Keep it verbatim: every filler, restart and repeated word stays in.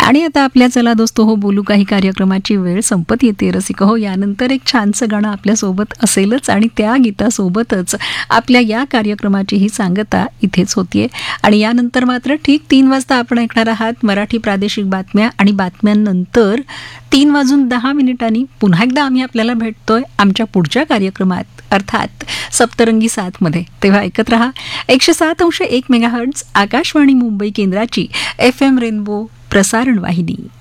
आणि आता आपल्या चला दोस्तो हो बोलू काही कार्यक्रमाची वेळ संपत येते रसिक हो. यानंतर एक छानसं गाणं आपल्यासोबत असेलच आणि त्या गीतासोबतच आपल्या या कार्यक्रमाची ही सांगता इथेच होतीये. आणि यानंतर मात्र ठीक तीन वाजता आपण ऐकणार आहात मराठी प्रादेशिक बातम्या आणि बातम्यांनंतर तीन वाजून दहा मिनिटांनी पुन्हा एकदा आम्ही आपल्याला भेटतोय आमच्या पुढच्या कार्यक्रमात अर्थात सप्तरंगी सातमध्ये. तेव्हा ऐकत रहा एकशे सात अंश एक मेगाहर्ट्झ आकाशवाणी मुंबई केंद्राची एफ एम रेनबो प्रसारण वाहिनी.